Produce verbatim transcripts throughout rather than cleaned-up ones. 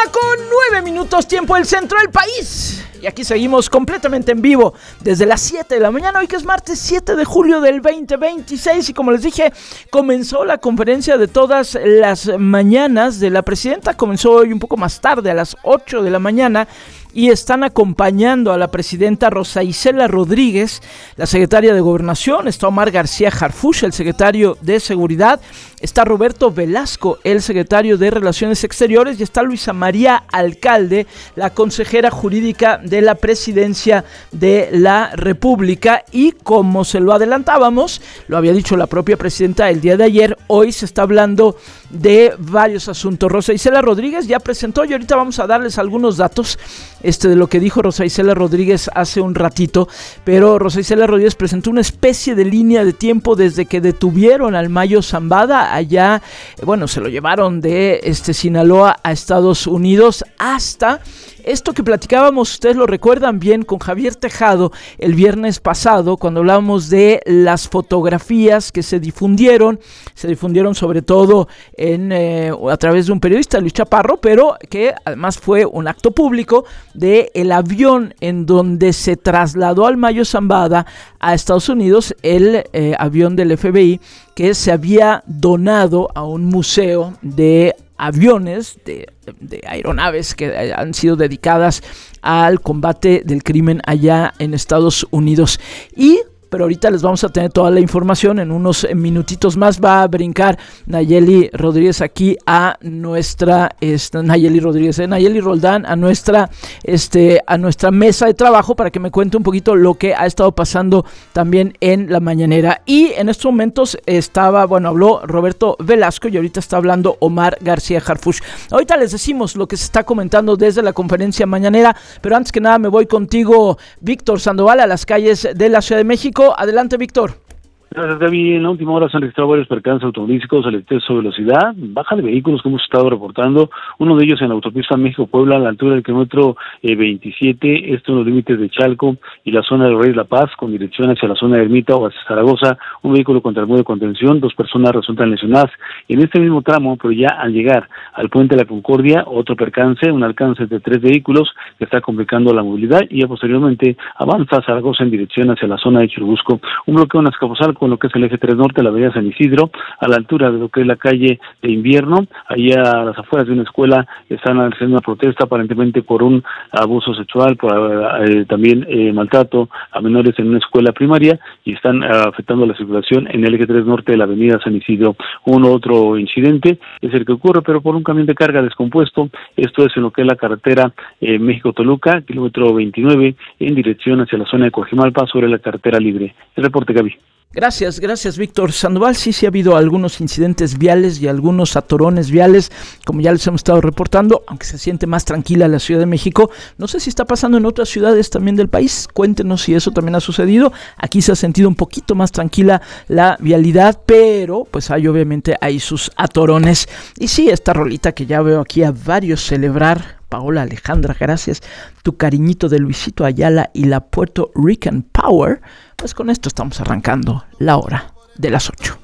con nueve minutos, tiempo del centro del país. Y aquí seguimos completamente en vivo desde las siete de la mañana, hoy que es martes siete de julio del veinte veintiséis. Y como les dije, comenzó la conferencia de todas las mañanas de la presidenta. Comenzó hoy un poco más tarde, a las ocho de la mañana. Y están acompañando a la presidenta Rosa Isela Rodríguez, la secretaria de Gobernación, está Omar García Harfuch, el secretario de Seguridad, está Roberto Velasco, el secretario de Relaciones Exteriores, y está Luisa María Alcalde, la consejera jurídica de la Presidencia de la República. Y como se lo adelantábamos, lo había dicho la propia presidenta el día de ayer, hoy se está hablando de varios asuntos. Rosa Isela Rodríguez ya presentó, y ahorita vamos a darles algunos datos Este de lo que dijo Rosa Isela Rodríguez hace un ratito, pero Rosa Isela Rodríguez presentó una especie de línea de tiempo desde que detuvieron al Mayo Zambada allá, bueno, se lo llevaron de este Sinaloa a Estados Unidos, hasta esto que platicábamos, ustedes lo recuerdan bien, con Javier Tejado el viernes pasado, cuando hablábamos de las fotografías que se difundieron, se difundieron sobre todo en eh, a través de un periodista, Luis Chaparro, pero que además fue un acto público de el avión en donde se trasladó al Mayo Zambada a Estados Unidos, el eh, avión del F B I que se había donado a un museo de aviones, de, de aeronaves que han sido dedicadas al combate del crimen allá en Estados Unidos. Y pero ahorita les vamos a tener toda la información. En unos minutitos más va a brincar Nayeli Rodríguez aquí a nuestra esta, Nayeli Rodríguez, eh, Nayeli Roldán a nuestra este a nuestra mesa de trabajo para que me cuente un poquito lo que ha estado pasando también en la mañanera. Y en estos momentos estaba, bueno, habló Roberto Velasco y ahorita está hablando Omar García Harfuch. Ahorita les decimos lo que se está comentando desde la conferencia mañanera, pero antes que nada me voy contigo, Víctor Sandoval, a las calles de la Ciudad de México. Adelante, Víctor. Gracias, Gaby. En la última hora se han registrado varios percances automovilísticos al exceso de velocidad, baja de vehículos que hemos estado reportando, uno de ellos en la autopista México-Puebla, a la altura del kilómetro eh, veintisiete, esto en los límites de Chalco y la zona de Reyes La Paz, con dirección hacia la zona de Ermita o hacia Zaragoza, un vehículo contra el muro de contención, dos personas resultan lesionadas. En este mismo tramo, pero ya al llegar al puente de la Concordia, otro percance, un alcance de tres vehículos que está complicando la movilidad, y ya posteriormente avanza Zaragoza en dirección hacia la zona de Churubusco, un bloqueo en Azcapotzalco, con lo que es el eje tres norte, la avenida San Isidro, a la altura de lo que es la calle de Invierno, ahí a las afueras de una escuela están haciendo una protesta aparentemente por un abuso sexual, por eh, también eh, maltrato a menores en una escuela primaria, y están eh, afectando la circulación en el eje tres norte de la avenida San Isidro. Un otro incidente es el que ocurre, pero por un camión de carga descompuesto, esto es en lo que es la carretera eh, México-Toluca, kilómetro veintinueve, en dirección hacia la zona de Coajimalpa, sobre la carretera libre. El reporte, Gaby. Gracias, gracias Víctor Sandoval. Sí, sí ha habido algunos incidentes viales y algunos atorones viales, como ya les hemos estado reportando, aunque se siente más tranquila la Ciudad de México. No sé si está pasando en otras ciudades también del país, cuéntenos si eso también ha sucedido. Aquí se ha sentido un poquito más tranquila la vialidad, pero pues hay obviamente hay sus atorones. Y sí, esta rolita que ya veo aquí a varios celebrar, Paola Alejandra, gracias, tu cariñito de Luisito Ayala y la Puerto Rican Power. Pues con esto estamos arrancando la hora de las ocho.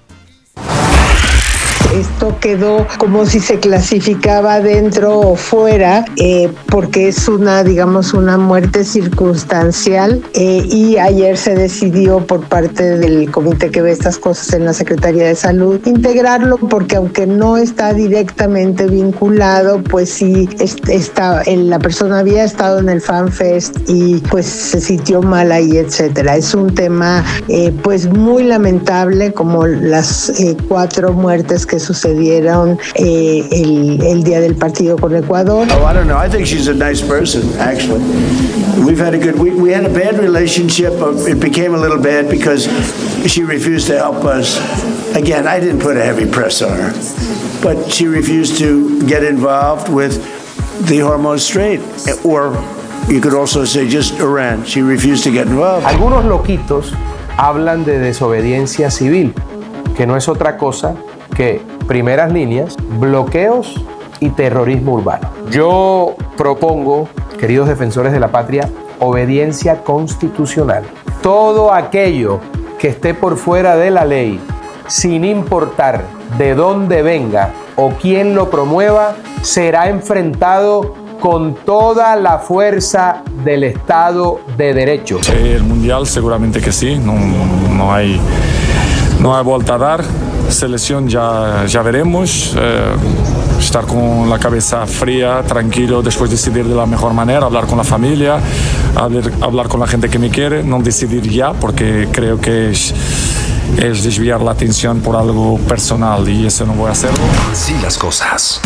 Esto quedó como si se clasificaba dentro o fuera, eh, porque es una, digamos, una muerte circunstancial, eh, y ayer se decidió por parte del comité que ve estas cosas en la Secretaría de Salud integrarlo, porque aunque no está directamente vinculado, pues sí está, la persona había estado en el FanFest y pues se sintió mal ahí, etcétera. Es un tema eh, pues muy lamentable, como las eh, cuatro muertes que sucedieron eh, el, el día del partido con Ecuador. Oh, I don't know. I think she's a nice person, actually. We've had a good, we, we had a bad relationship. It became a little bad because she refused to help us. Again, I didn't put a heavy press on her, but she refused to get involved with the Hormuz Strait, or you could also say just Iran. She refused to get involved. Algunos loquitos hablan de desobediencia civil, que no es otra cosa que primeras líneas, bloqueos y terrorismo urbano. Yo propongo, queridos defensores de la patria, obediencia constitucional. Todo aquello que esté por fuera de la ley, sin importar de dónde venga, o quien lo promueva será enfrentado con toda la fuerza del Estado de Derecho. Sí, el Mundial seguramente que sí, no, no, hay, no hay vuelta a dar. Selección ya, ya veremos. Eh, estar con la cabeza fría, tranquilo, después decidir de la mejor manera, hablar con la familia, hablar, hablar con la gente que me quiere, no decidir ya, porque creo que es, es desviar la atención por algo personal y eso no voy a hacerlo. Así las cosas.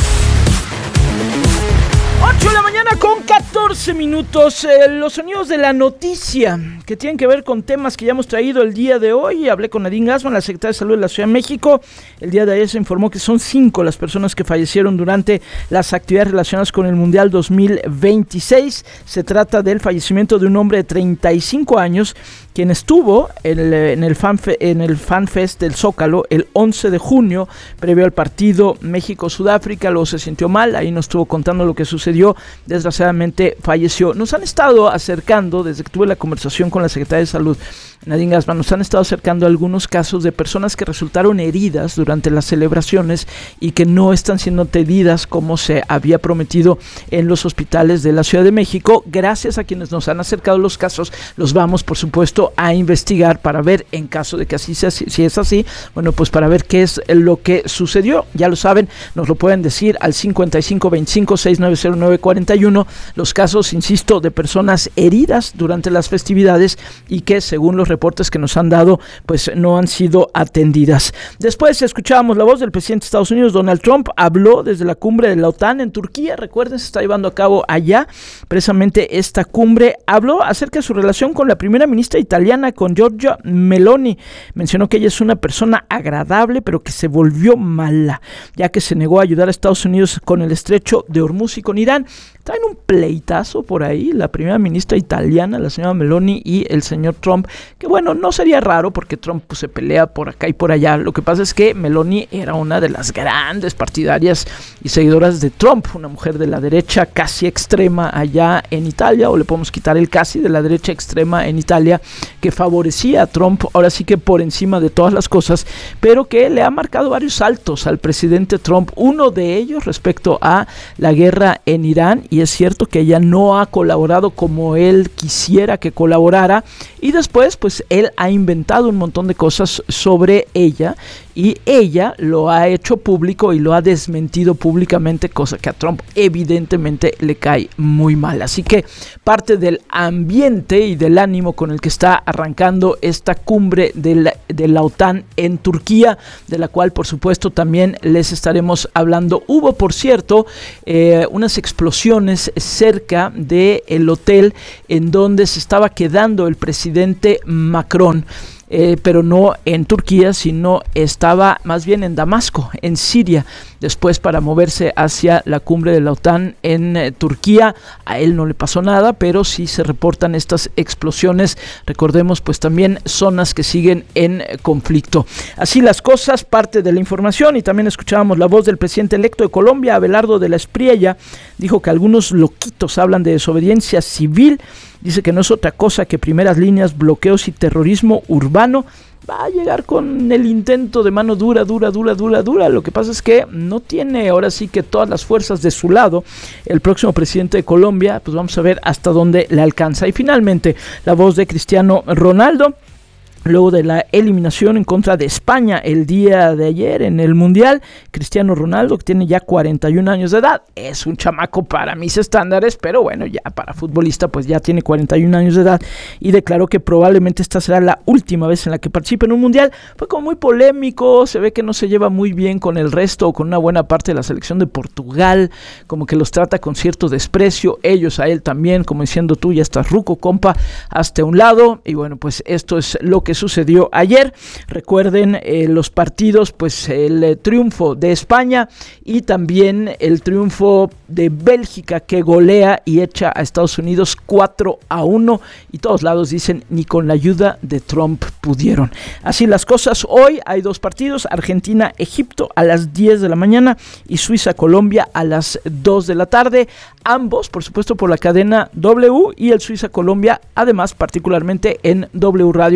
ocho de la mañana con catorce minutos, eh, los sonidos de la noticia que tienen que ver con temas que ya hemos traído el día de hoy. Hablé con Nadine Gassman, la secretaria de Salud de la Ciudad de México. El día de ayer se informó que son cinco las personas que fallecieron durante las actividades relacionadas con el Mundial dos mil veintiséis. Se trata del fallecimiento de un hombre de treinta y cinco años, quien estuvo en el, en el, fanfe, en el FanFest del Zócalo el once de junio, previo al partido México-Sudáfrica. Luego se sintió mal, ahí nos estuvo contando lo que sucedió. Desgraciadamente falleció. Nos han estado acercando, desde que tuve la conversación con la secretaria de Salud, Nadine Gassman, nos han estado acercando algunos casos de personas que resultaron heridas durante las celebraciones y que no están siendo atendidas como se había prometido en los hospitales de la Ciudad de México. Gracias a quienes nos han acercado los casos, los vamos por supuesto a investigar para ver, en caso de que así sea, si es así, bueno, pues para ver qué es lo que sucedió. Ya lo saben, nos lo pueden decir al cincuenta y cinco veinticinco sesenta y nueve cero nueve cuarenta y uno, los casos, insisto, de personas heridas durante las festividades y que según los reportes que nos han dado, pues no han sido atendidas. Después escuchábamos la voz del presidente de Estados Unidos, Donald Trump. Habló desde la cumbre de la OTAN en Turquía. Recuerden, se está llevando a cabo allá precisamente esta cumbre. Habló acerca de su relación con la primera ministra italiana, con Giorgia Meloni. Mencionó que ella es una persona agradable, pero que se volvió mala, ya que se negó a ayudar a Estados Unidos con el estrecho de Hormuz y con Irán. Traen un pleitazo por ahí, la primera ministra italiana, la señora Meloni, y el señor Trump, que bueno, no sería raro porque Trump pues, se pelea por acá y por allá. Lo que pasa es que Meloni era una de las grandes partidarias y seguidoras de Trump, una mujer de la derecha casi extrema allá en Italia, o le podemos quitar el casi, de la derecha extrema en Italia, que favorecía a Trump, ahora sí que por encima de todas las cosas, pero que le ha marcado varios saltos al presidente Trump, uno de ellos respecto a la guerra en Irán. Y es cierto que ella no ha colaborado como él quisiera que colaborara, y después pues él ha inventado un montón de cosas sobre ella y ella lo ha hecho público y lo ha desmentido públicamente, cosa que a Trump evidentemente le cae muy mal. Así que parte del ambiente y del ánimo con el que está arrancando esta cumbre de la, de la OTAN en Turquía, de la cual por supuesto también les estaremos hablando. Hubo, por cierto, eh, unas explosiones cerca del hotel en donde se estaba quedando el presidente Macron. Eh, pero no en Turquía, sino estaba más bien en Damasco, en Siria, después para moverse hacia la cumbre de la OTAN en eh, Turquía. A él no le pasó nada, pero sí se reportan estas explosiones. Recordemos pues también zonas que siguen en eh, conflicto. Así las cosas, parte de la información. Y también escuchábamos la voz del presidente electo de Colombia, Abelardo de la Espriella. Dijo que algunos loquitos hablan de desobediencia civil. Dice que no es otra cosa que primeras líneas, bloqueos y terrorismo urbano. Va a llegar con el intento de mano dura, dura, dura, dura, dura. Lo que pasa es que no tiene ahora sí que todas las fuerzas de su lado el próximo presidente de Colombia. Pues vamos a ver hasta dónde le alcanza. Y finalmente, la voz de Cristiano Ronaldo. Luego de la eliminación en contra de España el día de ayer en el Mundial, Cristiano Ronaldo, que tiene ya cuarenta y un años de edad, es un chamaco para mis estándares, pero bueno, ya para futbolista pues ya tiene cuarenta y un años de edad, y declaró que probablemente esta será la última vez en la que participe en un Mundial. Fue como muy polémico, se ve que no se lleva muy bien con el resto o con una buena parte de la selección de Portugal, como que los trata con cierto desprecio, ellos a él también, como diciendo tú ya estás ruco, compa, hazte a un lado. Y bueno, pues esto es lo que sucedió ayer. Recuerden eh, los partidos, pues el eh, triunfo de España y también el triunfo de Bélgica, que golea y echa a Estados Unidos cuatro a uno, y todos lados dicen ni con la ayuda de Trump pudieron. Así las cosas, hoy hay dos partidos: Argentina-Egipto a las diez de la mañana y Suiza-Colombia a las dos de la tarde, ambos por supuesto por la cadena W, y el Suiza-Colombia además particularmente en W Radio aquí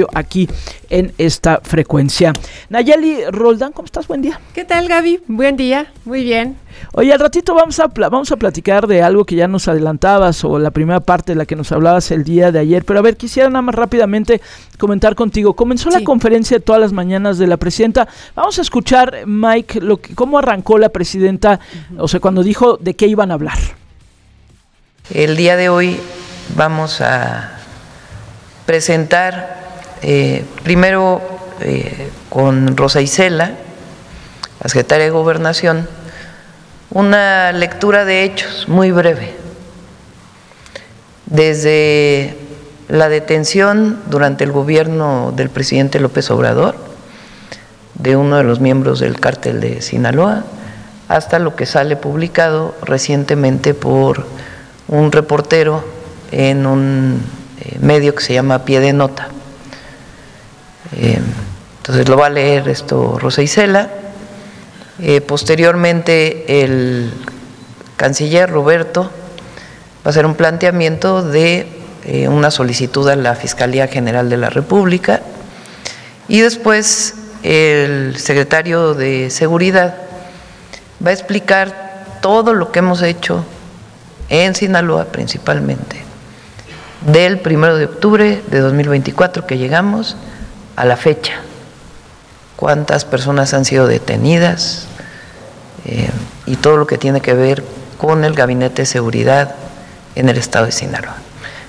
aquí en esta frecuencia. Nayeli Roldán, ¿cómo estás? Buen día. ¿Qué tal, Gaby? Buen día, muy bien. Oye, al ratito vamos a, pl- vamos a platicar de algo que ya nos adelantabas, o la primera parte de la que nos hablabas el día de ayer, pero a ver, quisiera nada más rápidamente comentar contigo. Comenzó sí. la conferencia de todas las mañanas de la presidenta. Vamos a escuchar, Mike, lo que, cómo arrancó la presidenta, uh-huh. o sea, cuando dijo de qué iban a hablar. El día de hoy vamos a presentar eh, primero eh, con Rosa Isela, la secretaria de Gobernación, una lectura de hechos muy breve, desde la detención durante el gobierno del presidente López Obrador de uno de los miembros del cártel de Sinaloa, hasta lo que sale publicado recientemente por un reportero en un eh, medio que se llama Pie de Nota. Eh, entonces lo va a leer esto Rosa Isela. Eh, posteriormente el canciller Roberto va a hacer un planteamiento de eh, una solicitud a la Fiscalía General de la República, y después el secretario de Seguridad va a explicar todo lo que hemos hecho en Sinaloa, principalmente del primero de octubre de dos mil veinticuatro que llegamos a la fecha. Cuántas personas han sido detenidas eh, y todo lo que tiene que ver con el Gabinete de Seguridad en el estado de Sinaloa.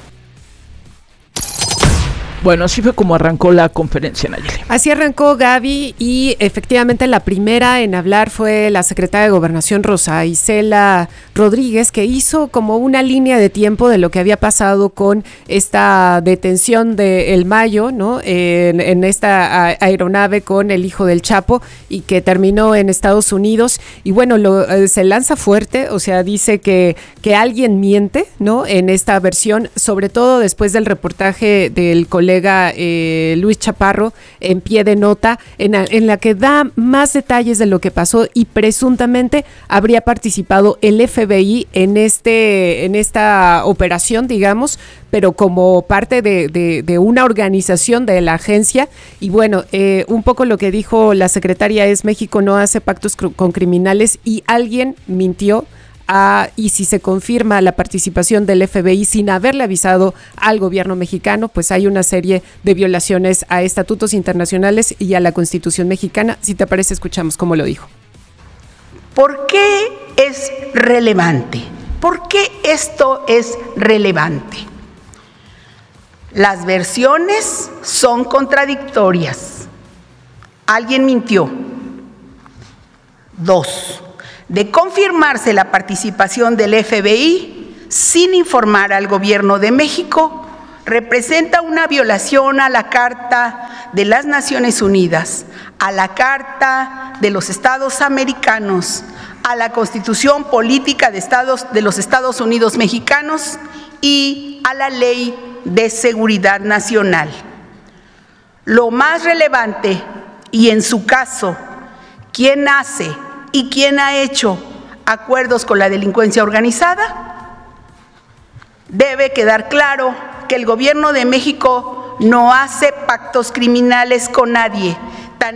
Bueno, así fue como arrancó la conferencia, Nayeli. Así arrancó, Gaby, y efectivamente la primera en hablar fue la secretaria de Gobernación, Rosa Isela Rodríguez, que hizo como una línea de tiempo de lo que había pasado con esta detención de El Mayo, ¿no? En, en esta aeronave con el hijo del Chapo, y que terminó en Estados Unidos. Y bueno, lo, eh, se lanza fuerte, o sea, dice que, que alguien miente, ¿no? En esta versión, sobre todo después del reportaje del colega Eh, Luis Chaparro en Pie de Nota, en, en la que da más detalles de lo que pasó, y presuntamente habría participado el F B I en este en esta operación, digamos, pero como parte de, de, de una organización de la agencia. Y bueno, eh, un poco lo que dijo la secretaria es: México no hace pactos cr- con criminales, y alguien mintió. Ah, y si se confirma la participación del F B I sin haberle avisado al gobierno mexicano, pues hay una serie de violaciones a estatutos internacionales y a la Constitución mexicana. Si te parece, escuchamos cómo lo dijo. ¿Por qué es relevante? ¿Por qué esto es relevante? Las versiones son contradictorias. Alguien mintió. Dos. De confirmarse la participación del F B I sin informar al gobierno de México, representa una violación a la Carta de las Naciones Unidas, a la Carta de los Estados Americanos, a la Constitución Política de, Estados, de los Estados Unidos Mexicanos y a la Ley de Seguridad Nacional. Lo más relevante, y en su caso, ¿quién hace y quién ha hecho acuerdos con la delincuencia organizada? Debe quedar claro que el gobierno de México no hace pactos criminales con nadie. Tan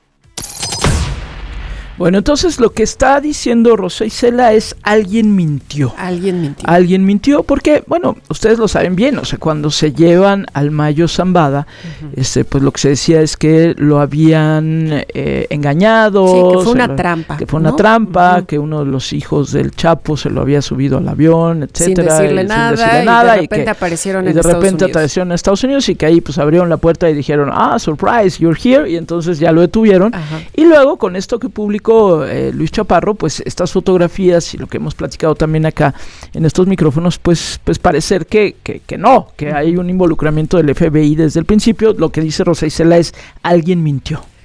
Bueno, entonces lo que está diciendo Rosa Isela es: alguien mintió. Alguien mintió. Alguien mintió porque, bueno, ustedes lo saben bien, o sea, cuando se llevan al Mayo Zambada, uh-huh. este, pues lo que se decía es que lo habían eh, engañado. Sí, que fue una lo, trampa. Que fue una ¿no? trampa, uh-huh. que uno de los hijos del Chapo se lo había subido al avión, etcétera. Sin decirle, y, nada, sin decirle nada. Y de repente y que, aparecieron y en de Estados repente Unidos. aparecieron en Estados Unidos, y que ahí pues abrieron la puerta y dijeron: ah, surprise, you're here, y entonces ya lo detuvieron. Ajá. Y luego, con esto que publicó eh, Luis Chaparro, pues estas fotografías y lo que hemos platicado también acá en estos micrófonos, pues pues parecer que, que, que no, que hay un involucramiento del F B I desde el principio. Lo que dice Rosa Isela es: alguien mintió.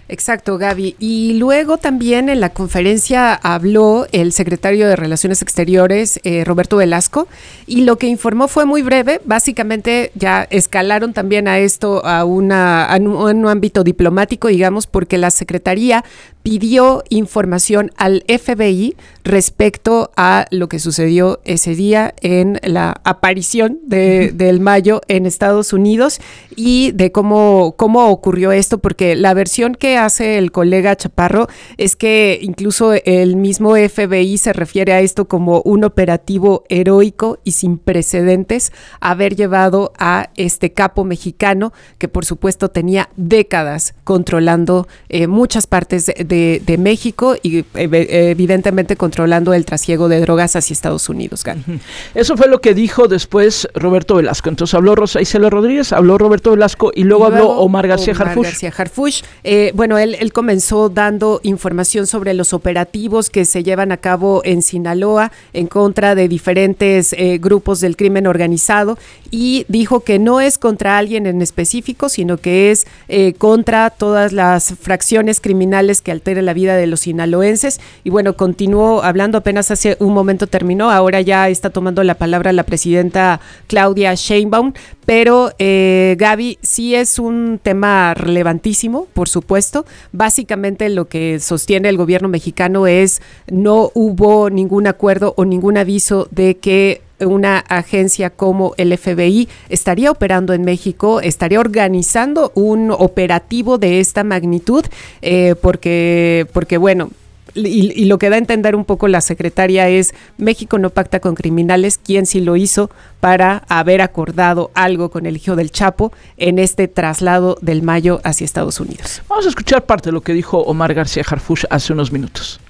Exacto, Gaby. Y luego también en la conferencia habló el secretario de Relaciones Exteriores, eh, Roberto Velasco, y lo que informó fue muy breve. Básicamente ya escalaron también a esto a, una, a un, a un ámbito diplomático, digamos, porque la Secretaría pidió información al F B I respecto a lo que sucedió ese día en la aparición de, del Mayo en Estados Unidos y de cómo, cómo ocurrió esto, porque la versión que hace el colega Chaparro es que incluso el mismo F B I se refiere a esto como un operativo heroico y sin precedentes, haber llevado a este capo mexicano que por supuesto tenía décadas controlando eh, muchas partes de, de, de México y eh, evidentemente controlando el trasiego de drogas hacia Estados Unidos. Gary. Eso fue lo que dijo después Roberto Velasco. Entonces habló Rosa Isela Rodríguez, habló Roberto Velasco y luego, y luego habló Omar García Omar Harfuch. García Harfuch. Eh, bueno, él, él comenzó dando información sobre los operativos que se llevan a cabo en Sinaloa en contra de diferentes eh, grupos del crimen organizado y dijo que no es contra alguien en específico, sino que es eh, contra todas las fracciones criminales que alteren la vida de los sinaloenses. Y bueno, continuó hablando, apenas hace un momento terminó, ahora ya está tomando la palabra la presidenta Claudia Sheinbaum, pero eh, Gaby, sí es un tema relevantísimo, por supuesto. Básicamente lo que sostiene el gobierno mexicano es no hubo ningún acuerdo o ningún aviso de que una agencia como el F B I estaría operando en México, estaría organizando un operativo de esta magnitud, eh, porque, porque bueno, Y, y lo que da a entender un poco la secretaria es México no pacta con criminales, quien sí lo hizo para haber acordado algo con el hijo del Chapo en este traslado del Mayo hacia Estados Unidos. Vamos a escuchar parte de lo que dijo Omar García Harfuch hace unos minutos.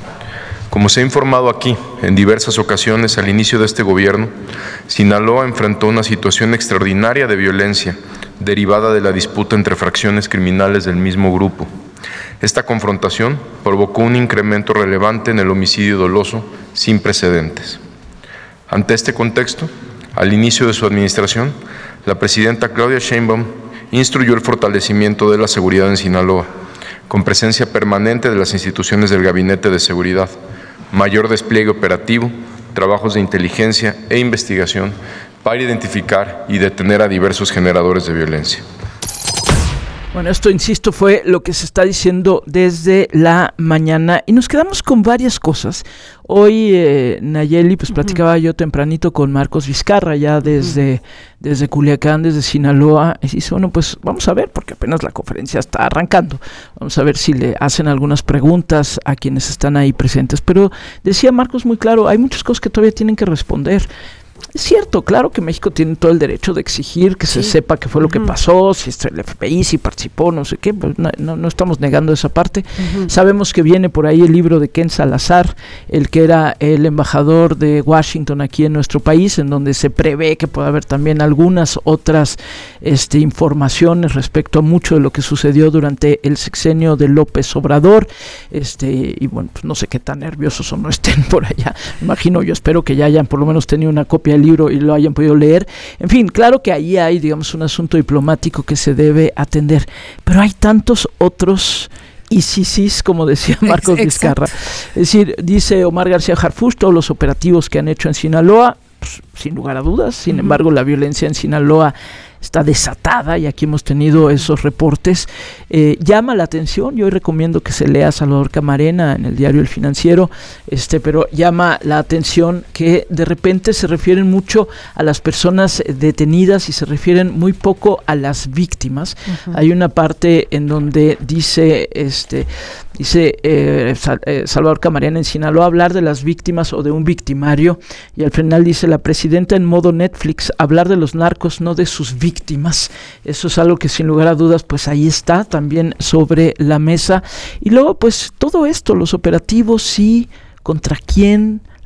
Como se ha informado aquí en diversas ocasiones al inicio de este gobierno, Sinaloa enfrentó una situación extraordinaria de violencia derivada de la disputa entre fracciones criminales del mismo grupo. Esta confrontación provocó un incremento relevante en el homicidio doloso sin precedentes. Ante este contexto, al inicio de su administración, la presidenta Claudia Sheinbaum instruyó el fortalecimiento de la seguridad en Sinaloa, con presencia permanente de las instituciones del Gabinete de Seguridad, mayor despliegue operativo, trabajos de inteligencia e investigación para identificar y detener a diversos generadores de violencia. Bueno, esto, insisto, fue lo que se está diciendo desde la mañana y nos quedamos con varias cosas. Hoy, eh, Nayeli, pues platicaba uh-huh. yo tempranito con Marcos Vizcarra, ya desde, uh-huh. desde Culiacán, desde Sinaloa, y dice, bueno, pues vamos a ver, porque apenas la conferencia está arrancando, vamos a ver si le hacen algunas preguntas a quienes están ahí presentes, pero decía Marcos muy claro, hay muchas cosas que todavía tienen que responder. Es cierto, claro que México tiene todo el derecho de exigir que sí. se sepa qué fue lo uh-huh. que pasó, si el F B I, si participó, no sé qué, pues no, no, no estamos negando esa parte. Uh-huh. Sabemos que viene por ahí el libro de Ken Salazar, el que era el embajador de Washington aquí en nuestro país, en donde se prevé que pueda haber también algunas otras este, informaciones respecto a mucho de lo que sucedió durante el sexenio de López Obrador, este y bueno, pues no sé qué tan nerviosos o no estén por allá, imagino, yo espero que ya hayan por lo menos tenido una copia el libro y lo hayan podido leer. En fin, claro que ahí hay, digamos, un asunto diplomático que se debe atender, pero hay tantos otros I C Cs, como decía Marcos Vizcarra. Es decir, dice Omar García Harfuch, todos los operativos que han hecho en Sinaloa, pues, sin lugar a dudas, sin uh-huh. embargo, la violencia en Sinaloa está desatada y aquí hemos tenido esos reportes. Eh, llama la atención, yo hoy recomiendo que se lea a Salvador Camarena en el diario El Financiero, este, pero llama la atención que de repente se refieren mucho a las personas detenidas y se refieren muy poco a las víctimas. Uh-huh. Hay una parte en donde dice, este, dice eh, Sal, eh, Salvador Camarena en Sinaloa, hablar de las víctimas o de un victimario, y al final dice la presidenta en modo Netflix, hablar de los narcos, no de sus víctimas. víctimas. Eso es algo que sin lugar a dudas pues ahí está también sobre la mesa. Y luego pues todo esto, los operativos, sí, contra quién,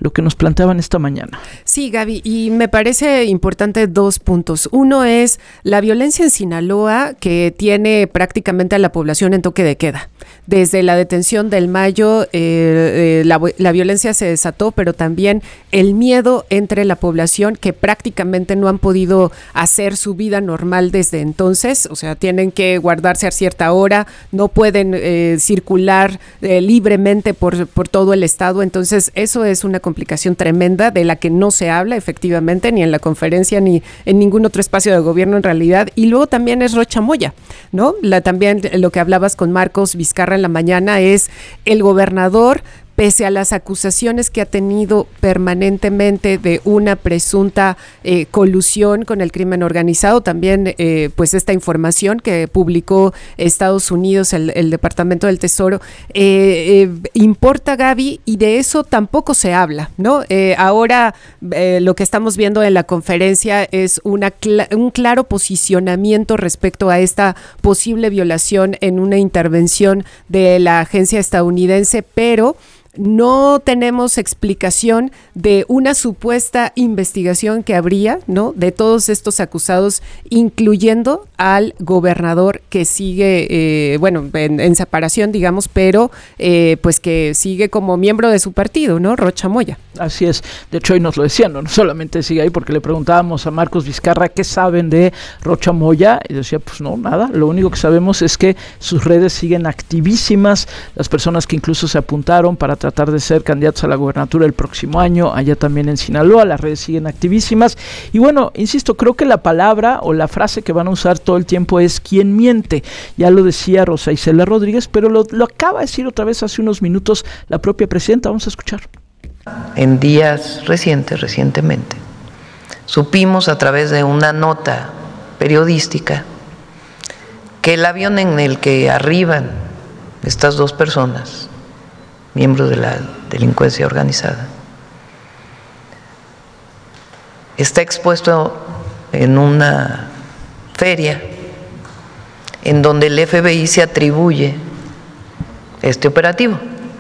lo que nos planteaban esta mañana. Sí, Gaby, y me parece importante dos puntos. Uno es la violencia en Sinaloa, que tiene prácticamente a la población en toque de queda. Desde la detención del Mayo, eh, eh, la, la violencia se desató, pero también el miedo entre la población, que prácticamente no han podido hacer su vida normal desde entonces. O sea, tienen que guardarse a cierta hora, no pueden eh, circular eh, libremente por, por todo el estado. Entonces, eso es una complicación tremenda de la que no se habla efectivamente, ni en la conferencia, ni en ningún otro espacio de gobierno en realidad. Y luego también es Rocha Moya, ¿no? La, también lo que hablabas con Marcos Vizcarra en la mañana es el gobernador, pese a las acusaciones que ha tenido permanentemente de una presunta eh, colusión con el crimen organizado, también eh, pues esta información que publicó Estados Unidos, el, el Departamento del Tesoro, eh, eh, importa, Gaby, y de eso tampoco se habla, ¿no? Eh, ahora eh, lo que estamos viendo en la conferencia es una cl- un claro posicionamiento respecto a esta posible violación en una intervención de la agencia estadounidense, pero no tenemos explicación de una supuesta investigación que habría, ¿no?, de todos estos acusados, incluyendo al gobernador que sigue, eh, bueno, en, en separación, digamos, pero eh, pues que sigue como miembro de su partido, ¿no?, Rocha Moya. Así es, de hecho hoy nos lo decían, no, no solamente sigue ahí, porque le preguntábamos a Marcos Vizcarra qué saben de Rocha Moya, y decía, pues no, nada, lo único que sabemos es que sus redes siguen activísimas, las personas que incluso se apuntaron para tratar de ser candidatos a la gobernatura el próximo año, allá también en Sinaloa, las redes siguen activísimas, y bueno, insisto, creo que la palabra o la frase que van a usar todo el tiempo es ¿quién miente? Ya lo decía Rosa Isela Rodríguez, pero lo, lo acaba de decir otra vez hace unos minutos la propia presidenta, vamos a escuchar. En días recientes, recientemente, supimos a través de una nota periodística que el avión en el que arriban estas dos personas, miembros de la delincuencia organizada, está expuesto en una feria en donde el F B I se atribuye este operativo.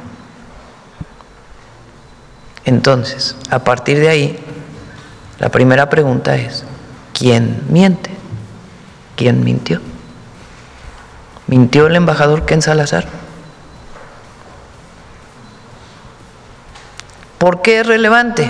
Entonces, a partir de ahí, la primera pregunta es, ¿quién miente? ¿Quién mintió? ¿Mintió el embajador Ken Salazar? ¿Por qué es relevante?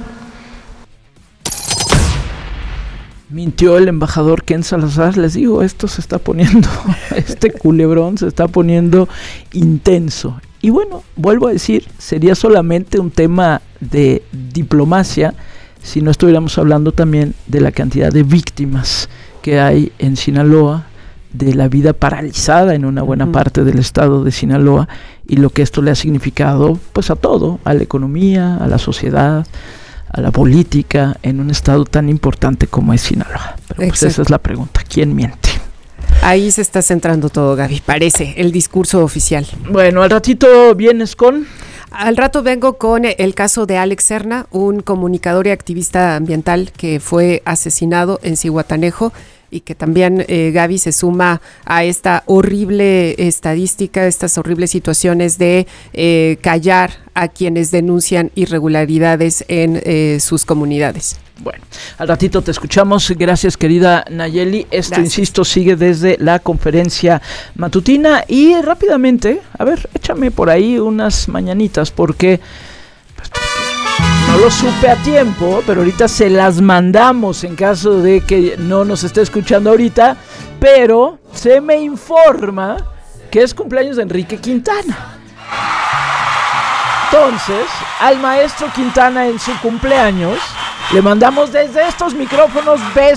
Mintió el embajador Ken Salazar, les digo, esto se está poniendo, este culebrón se está poniendo intenso. Y bueno, vuelvo a decir, sería solamente un tema de diplomacia si no estuviéramos hablando también de la cantidad de víctimas que hay en Sinaloa, de la vida paralizada en una buena uh-huh. parte del estado de Sinaloa, y lo que esto le ha significado pues a todo, a la economía, a la sociedad, a la política, en un estado tan importante como es Sinaloa. Pero pues esa es la pregunta, ¿quién miente? Ahí se está centrando todo, Gaby, parece, el discurso oficial. Bueno, al ratito vienes con... Al rato vengo con el caso de Alex Serna, un comunicador y activista ambiental que fue asesinado en Zihuatanejo, y que también, eh, Gaby, se suma a esta horrible estadística, estas horribles situaciones de eh, callar a quienes denuncian irregularidades en eh, sus comunidades. Bueno, al ratito te escuchamos. Gracias, querida Nayeli. Esto, Gracias. Insisto, sigue desde la conferencia matutina. Y rápidamente, a ver, échame por ahí unas mañanitas, porque... Pues, no lo supe a tiempo, pero ahorita se las mandamos en caso de que no nos esté escuchando ahorita, pero se me informa que es cumpleaños de Enrique Quintana. Entonces, al maestro Quintana en su cumpleaños, le mandamos desde estos micrófonos besos.